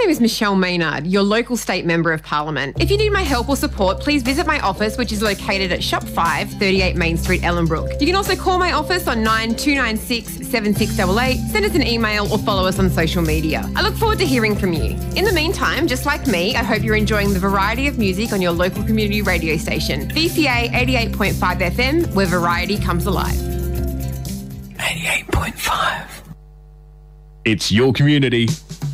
name is Michelle Maynard, your local state member of parliament. If you need my help or support, please visit my office, which is located at Shop 5, 38 Main Street, Ellenbrook. You can also call my office on 9296 7688, send us an email or follow us on social media. I look forward to hearing from you. In the meantime, just like me, I hope you're enjoying the variety of music on your local community radio station, VCA 88.5 FM, where variety comes alive. 88.5. It's your community.